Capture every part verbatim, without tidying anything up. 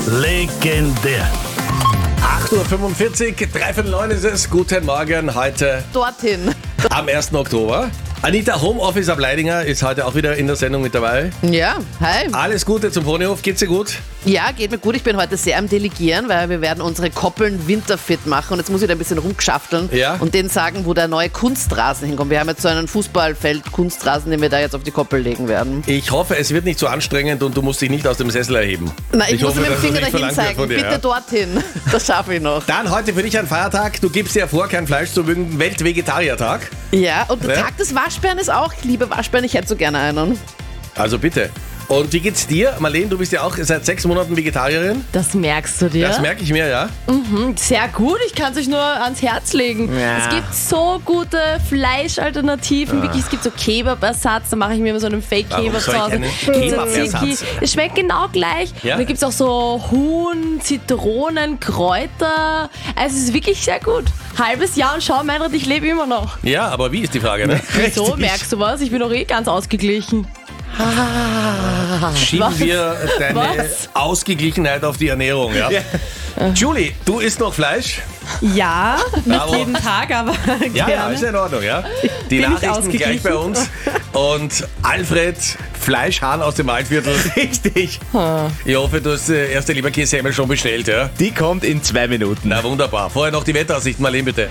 Legendär. acht Uhr fünfundvierzig, dreiviertel neun ist es. Guten Morgen, heute Dorthin. am ersten Oktober. Anita Homeoffice ab Leidinger ist heute auch wieder in der Sendung mit dabei. Ja, hi. Alles Gute zum Ponyhof, geht's dir gut? Ja, geht mir gut. Ich bin heute sehr am Delegieren, weil wir werden unsere Koppeln winterfit machen. Und jetzt muss ich da ein bisschen rumgeschafteln Ja. und denen sagen, wo der neue Kunstrasen hinkommt. Wir haben jetzt so einen Fußballfeld-Kunstrasen, den wir da jetzt auf die Koppel legen werden. Ich hoffe, es wird nicht so anstrengend und du musst dich nicht aus dem Sessel erheben. Nein, ich, Ich muss hoffe, mit dem dass es Finger nicht dahin verlangt wird zeigen. von dir, Bitte ja. dorthin. Das schaffe ich noch. Dann heute für dich ein Feiertag. Du gibst dir vor, kein Fleisch zu mögen. Weltvegetariertag. Ja, und der Ja. Tag des Waschbären ist auch. Ich liebe Waschbären, ich hätte so gerne einen. Also bitte. Und wie geht's dir? Marlene, du bist ja auch seit sechs Monaten Vegetarierin. Das merkst du dir. Das merke ich mir, ja. Mhm, sehr gut, ich kann es euch nur ans Herz legen. Ja. Es gibt so gute Fleischalternativen. Wirklich, es gibt so Kebab-Ersatz, da mache ich mir immer so einen Fake-Kebab Warum soll zu ich Hause. einen Mit so Kebab-Ersatz? Ziki. Es schmeckt genau gleich. Ja? Und dann gibt es auch so Huhn, Zitronen, Kräuter. Also es ist wirklich sehr gut. Halbes Jahr und schau, Meinrad, ich lebe immer noch. Ja, aber wie ist die Frage, ne? Wieso, merkst du was? Ich bin doch eh ganz ausgeglichen. Schieben Was? wir deine Was? Ausgeglichenheit auf die Ernährung, ja? Julie, du isst noch Fleisch? Ja, nicht Bravo. jeden Tag, aber Ja, ja, gerne. ist in Ordnung, ja? Die Bin ich Nachrichten gleich ausgeglichen? bei uns. Und Alfred, Fleischhahn aus dem Waldviertel. Richtig. Ich hoffe, du hast die erste Leberkässemmel schon bestellt, ja? Die kommt in zwei Minuten. Na wunderbar. Vorher noch die Wetteraussichten, Marlene, bitte.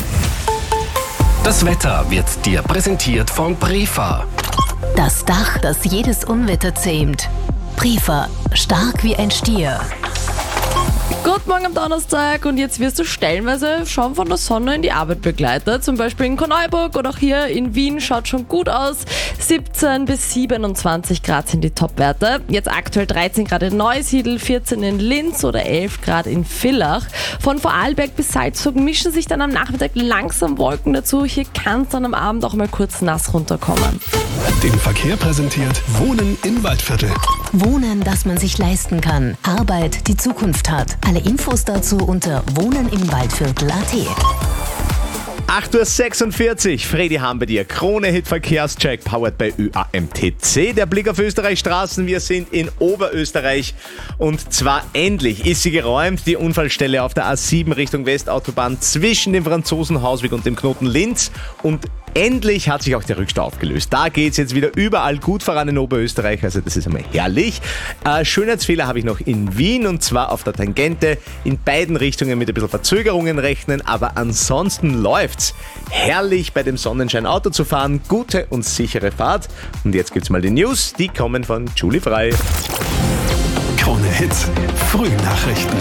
Das Wetter wird dir präsentiert von Brifa. Das Dach, das jedes Unwetter zähmt. Brifa, stark wie ein Stier. Guten Morgen am Donnerstag und jetzt wirst du stellenweise schon von der Sonne in die Arbeit begleitet. Zum Beispiel in Korneuburg oder auch hier in Wien schaut schon gut aus. siebzehn bis siebenundzwanzig Grad sind die Topwerte. Jetzt aktuell dreizehn Grad in Neusiedl, vierzehn in Linz oder elf Grad in Villach. Von Vorarlberg bis Salzburg mischen sich dann am Nachmittag langsam Wolken dazu. Hier kann es dann am Abend auch mal kurz nass runterkommen. Den Verkehr präsentiert Wohnen im Waldviertel. Wohnen, das man sich leisten kann. Arbeit, die Zukunft hat. Alle Infos dazu unter wohnenimwaldviertel punkt at. acht Uhr sechsundvierzig, Fredi haben bei dir. Krone-Hit-Verkehrscheck, powered by Ö A M T C. Der Blick auf Österreichs Straßen, wir sind in Oberösterreich. Und zwar endlich ist sie geräumt, die Unfallstelle auf der A sieben Richtung Westautobahn zwischen dem Franzosenhausweg und dem Knoten Linz. Und endlich hat sich auch der Rückstau aufgelöst. Da geht es jetzt wieder überall gut voran in Oberösterreich, also das ist einmal herrlich. Äh, Schönheitsfehler habe ich noch in Wien und zwar auf der Tangente. In beiden Richtungen mit ein bisschen Verzögerungen rechnen, aber ansonsten läuft's. Herrlich bei dem Sonnenschein Auto zu fahren, gute und sichere Fahrt. Und jetzt gibt's mal die News, die kommen von Julie Frei. Krone Hits, Frühnachrichten.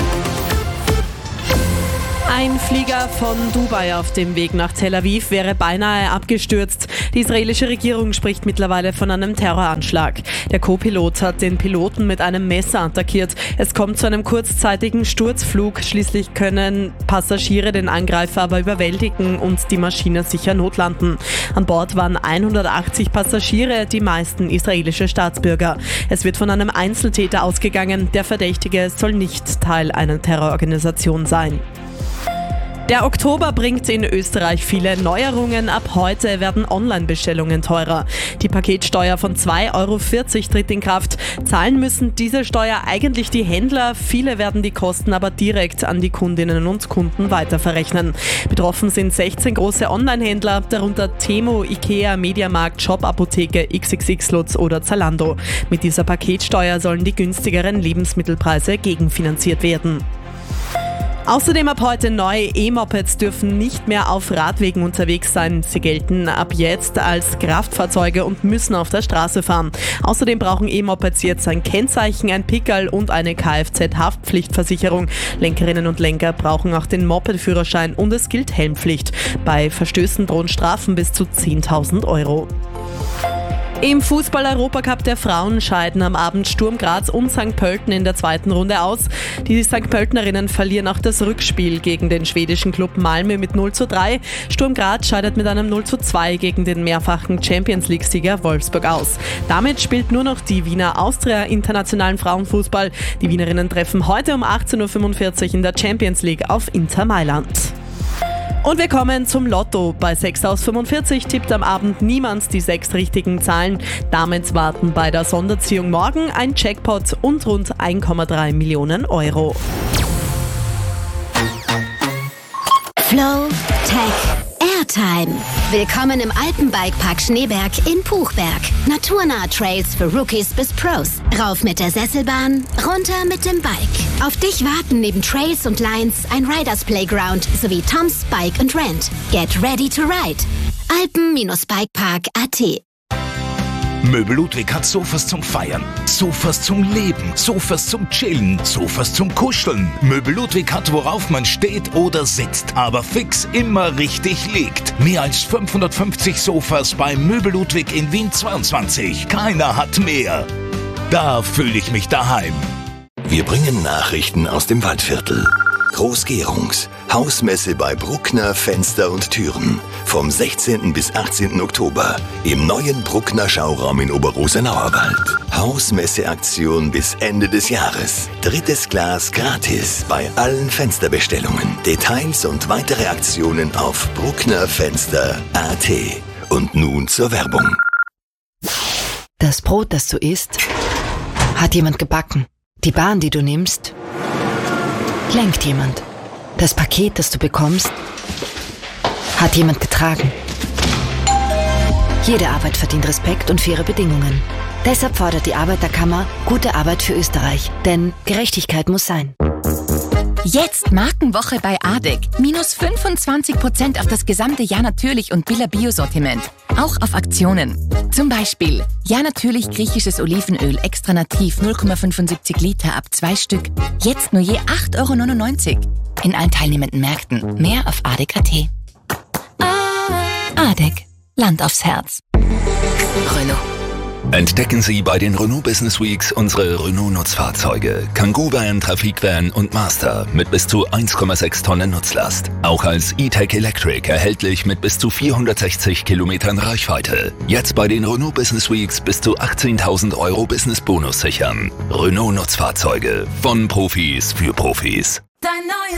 Ein Flieger von Dubai auf dem Weg nach Tel Aviv wäre beinahe abgestürzt. Die israelische Regierung spricht mittlerweile von einem Terroranschlag. Der Co-Pilot hat den Piloten mit einem Messer attackiert. Es kommt zu einem kurzzeitigen Sturzflug. Schließlich können Passagiere den Angreifer aber überwältigen und die Maschine sicher notlanden. An Bord waren hundertachtzig Passagiere, die meisten israelische Staatsbürger. Es wird von einem Einzeltäter ausgegangen. Der Verdächtige soll nicht Teil einer Terrororganisation sein. Der Oktober bringt in Österreich viele Neuerungen. Ab heute werden Online-Bestellungen teurer. Die Paketsteuer von zwei Euro vierzig tritt in Kraft. Zahlen müssen diese Steuer eigentlich die Händler. Viele werden die Kosten aber direkt an die Kundinnen und Kunden weiterverrechnen. Betroffen sind sechzehn große Online-Händler, darunter Temu, Ikea, Mediamarkt, Shop Apotheke, X X X Lutz oder Zalando. Mit dieser Paketsteuer sollen die günstigeren Lebensmittelpreise gegenfinanziert werden. Außerdem ab heute neue E-Mopeds dürfen nicht mehr auf Radwegen unterwegs sein. Sie gelten ab jetzt als Kraftfahrzeuge und müssen auf der Straße fahren. Außerdem brauchen E-Mopeds jetzt ein Kennzeichen, ein Pickerl und eine Kfz-Haftpflichtversicherung. Lenkerinnen und Lenker brauchen auch den Moped-Führerschein und es gilt Helmpflicht. Bei Verstößen drohen Strafen bis zu zehntausend Euro. Im Fußball-Europacup der Frauen scheiden am Abend Sturm Graz und Sankt Pölten in der zweiten Runde aus. Die Sankt Pöltenerinnen verlieren auch das Rückspiel gegen den schwedischen Club Malmö mit null zu drei. Sturm Graz scheidet mit einem null zu zwei gegen den mehrfachen Champions-League-Sieger Wolfsburg aus. Damit spielt nur noch die Wiener Austria internationalen Frauenfußball. Die Wienerinnen treffen heute um achtzehn Uhr fünfundvierzig in der Champions League auf Inter Mailand. Und wir kommen zum Lotto. Bei sechs aus fünfundvierzig tippt am Abend niemand die sechs richtigen Zahlen. Damit warten bei der Sonderziehung morgen ein Jackpot und rund eins Komma drei Millionen Euro. Flow Tech Airtime. Willkommen im Alpenbikepark Schneeberg in Puchberg. Naturnahe Trails für Rookies bis Pros. Rauf mit der Sesselbahn, runter mit dem Bike. Auf dich warten neben Trails und Lines ein Riders Playground sowie Tom's Bike and Rent. Get ready to ride. Alpen Bikepark Punkt a t. Möbel Ludwig hat Sofas zum Feiern, Sofas zum Leben, Sofas zum Chillen, Sofas zum Kuscheln. Möbel Ludwig hat, worauf man steht oder sitzt, aber fix immer richtig liegt. Mehr als fünfhundertfünfzig Sofas bei Möbel Ludwig in Wien zweiundzwanzig. Keiner hat mehr. Da fühle ich mich daheim. Wir bringen Nachrichten aus dem Waldviertel. Groß-Gerungs, Hausmesse bei Bruckner Fenster und Türen. Vom sechzehnten bis achtzehnten Oktober im neuen Bruckner Schauraum in Oberrosenauerwald. Hausmesseaktion bis Ende des Jahres. Drittes Glas gratis bei allen Fensterbestellungen. Details und weitere Aktionen auf brucknerfenster punkt a t. Und nun zur Werbung. Das Brot, das du isst, hat jemand gebacken. Die Bahn, die du nimmst, lenkt jemand. Das Paket, das du bekommst, hat jemand getragen. Jede Arbeit verdient Respekt und faire Bedingungen. Deshalb fordert die Arbeiterkammer gute Arbeit für Österreich. Denn Gerechtigkeit muss sein. Jetzt Markenwoche bei Adek. Minus fünfundzwanzig Prozent auf das gesamte Ja Natürlich und Billa Bio-Sortiment. Auch auf Aktionen. Zum Beispiel Ja Natürlich griechisches Olivenöl extra nativ null Komma fünfundsiebzig Liter ab zwei Stück. Jetzt nur je acht Euro neunundneunzig. In allen teilnehmenden Märkten. Mehr auf adek punkt a t. Adek. Land aufs Herz. Renault. Entdecken Sie bei den Renault Business Weeks unsere Renault-Nutzfahrzeuge. Kangoo Van, Trafikvan und Master mit bis zu eins Komma sechs Tonnen Nutzlast. Auch als E-Tech Electric erhältlich mit bis zu vierhundertsechzig Kilometern Reichweite. Jetzt bei den Renault Business Weeks bis zu achtzehntausend Euro Business Bonus sichern. Renault Nutzfahrzeuge von Profis für Profis. Dein neues